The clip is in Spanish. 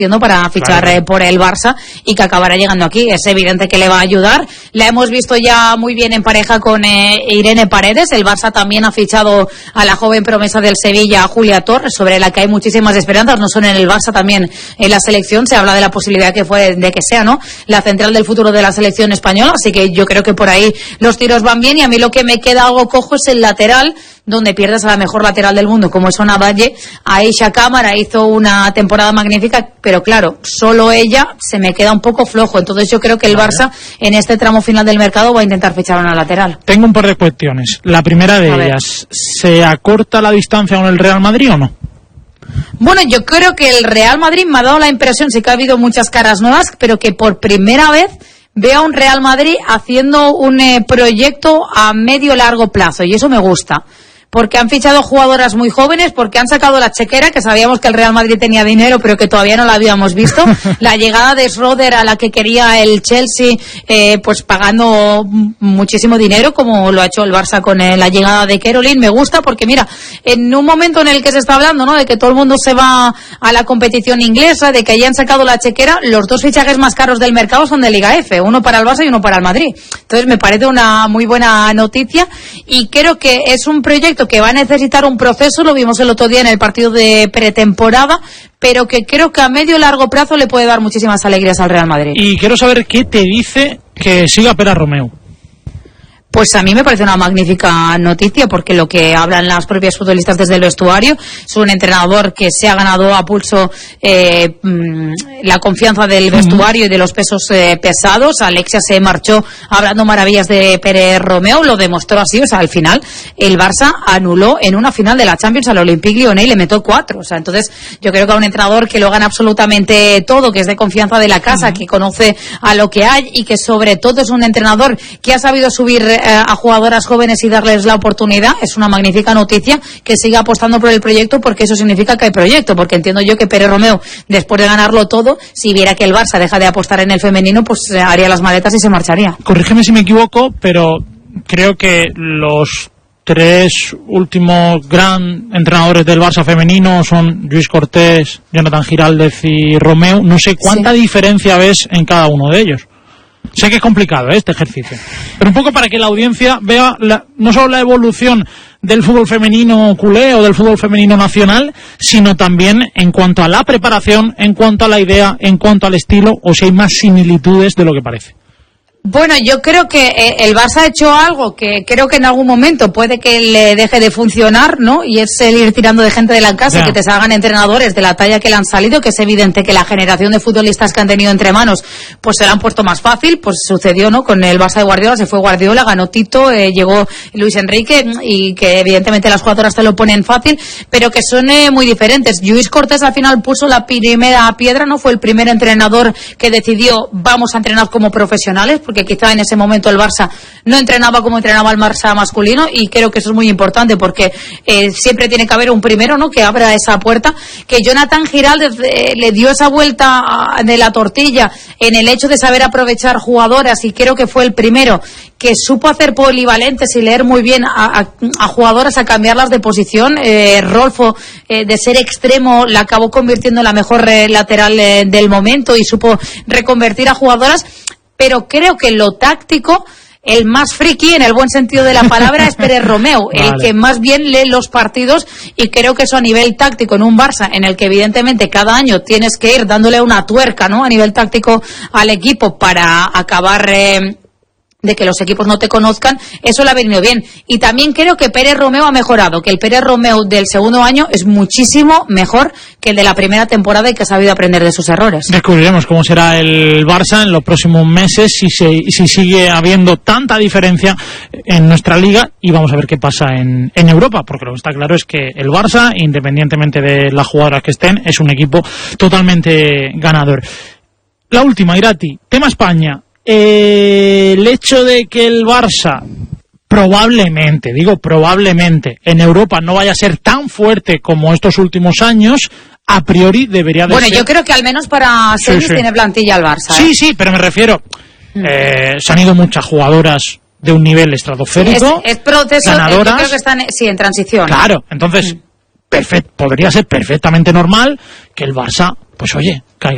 para fichar por el Barça y que acabará llegando aquí. Es evidente que le va a ayudar. La hemos visto ya muy bien en pareja con Irene Paredes. El Barça también ha fichado a la joven promesa del Sevilla, Julia Torres, sobre la que hay muchísimas esperanzas, no solo en el Barça, también en la selección. Se habla de la posibilidad de que sea, ¿no?, la central del futuro de la selección española. Así que yo creo que por ahí los tiros van bien, y a mí lo que me queda algo cojo es el lateral, donde pierdes a la mejor lateral del mundo, como es Ona Valle. Aisha Cámara hizo una temporada magnífica, pero claro, solo ella se me queda un poco flojo. Entonces yo creo que el Barça en este tramo final del mercado va a intentar fichar a una lateral. Tengo un par de cuestiones. La primera de ellas, ¿se acorta la distancia con el Real Madrid o no? Bueno, yo creo que el Real Madrid me ha dado la impresión, sí que ha habido muchas caras nuevas, pero que por primera vez veo a un Real Madrid haciendo un proyecto a medio-largo plazo, y eso me gusta. Porque han fichado jugadoras muy jóvenes, porque han sacado la chequera, que sabíamos que el Real Madrid tenía dinero, pero que todavía no la habíamos visto. La llegada de Schroeder, a la que quería el Chelsea, pues pagando muchísimo dinero, como lo ha hecho el Barça con la llegada de Caroline. Me gusta porque, mira, en un momento en el que se está hablando, ¿no?, de que todo el mundo se va a la competición inglesa, de que hayan sacado la chequera, los dos fichajes más caros del mercado son de Liga F, uno para el Barça y uno para el Madrid. Entonces me parece una muy buena noticia, y creo que es un proyecto que va a necesitar un proceso, lo vimos el otro día en el partido de pretemporada, pero que creo que a medio largo plazo le puede dar muchísimas alegrías al Real Madrid. Y quiero saber qué te dice que siga Pere Romeu. Pues a mí me parece una magnífica noticia, porque lo que hablan las propias futbolistas desde el vestuario es un entrenador que se ha ganado a pulso la confianza del vestuario y de los pesos pesados. Alexia se marchó hablando maravillas de Pere Romeu, lo demostró así. O sea, al final el Barça anuló en una final de la Champions al Olympique Lyonnais y le metió 4. O sea, entonces yo creo que a un entrenador que lo gana absolutamente todo, que es de confianza de la casa, que conoce a lo que hay, y que sobre todo es un entrenador que ha sabido subir a jugadoras jóvenes y darles la oportunidad, es una magnífica noticia. Que siga apostando por el proyecto, porque eso significa que hay proyecto. Porque entiendo yo que Pere Romeu, después de ganarlo todo, si viera que el Barça deja de apostar en el femenino, pues haría las maletas y se marcharía. Corrígeme si me equivoco, pero creo que los 3 últimos gran entrenadores del Barça femenino son Lluís Cortés, Jonathan Giraldez y Romeu. No sé cuánta diferencia ves en cada uno de ellos. Sé que es complicado este ejercicio, pero un poco para que la audiencia vea no solo la evolución del fútbol femenino culé o del fútbol femenino nacional, sino también en cuanto a la preparación, en cuanto a la idea, en cuanto al estilo, o si hay más similitudes de lo que parece. Bueno, yo creo que el Barça ha hecho algo que creo que en algún momento puede que le deje de funcionar, ¿no? Y es el ir tirando de gente de la casa, que te salgan entrenadores de la talla que le han salido, que es evidente que la generación de futbolistas que han tenido entre manos, pues se la han puesto más fácil. Pues sucedió, ¿no?, con el Barça de Guardiola. Se fue Guardiola, ganó Tito, llegó Luis Enrique, y que evidentemente las jugadoras te lo ponen fácil, pero que son muy diferentes. Lluís Cortés al final puso la primera piedra, ¿no? Fue el primer entrenador que decidió, vamos a entrenar como profesionales, porque quizá en ese momento el Barça no entrenaba como entrenaba el Barça masculino, y creo que eso es muy importante, porque siempre tiene que haber un primero, ¿no?, que abra esa puerta. Que Jonathan Giraldez le dio esa vuelta de la tortilla en el hecho de saber aprovechar jugadoras, y creo que fue el primero que supo hacer polivalentes y leer muy bien a jugadoras, a cambiarlas de posición. Rolfo, de ser extremo, la acabó convirtiendo en la mejor lateral del momento, y supo reconvertir a jugadoras. Pero creo que lo táctico, el más friki, en el buen sentido de la palabra, es Pere Romeu, el que más bien lee los partidos, y creo que eso a nivel táctico, en un Barça en el que evidentemente cada año tienes que ir dándole una tuerca, ¿no?, a nivel táctico al equipo para acabar de que los equipos no te conozcan, eso le ha venido bien. Y también creo que Pere Romeu ha mejorado, que el Pere Romeu del segundo año es muchísimo mejor que el de la primera temporada, y que ha sabido aprender de sus errores. Descubriremos cómo será el Barça en los próximos meses, si sigue habiendo tanta diferencia en nuestra liga, y vamos a ver qué pasa en Europa, porque lo que está claro es que el Barça, independientemente de las jugadoras que estén, es un equipo totalmente ganador. La última, Irati, tema España. El hecho de que el Barça probablemente en Europa no vaya a ser tan fuerte como estos últimos años, a priori debería de ser... Bueno, yo creo que al menos para semis tiene plantilla el Barça. Sí, pero me refiero, se han ido muchas jugadoras de un nivel estratosférico, es proceso, ganadoras. Yo creo que están en transición. Claro, entonces podría ser perfectamente normal que el Barça, pues oye, caiga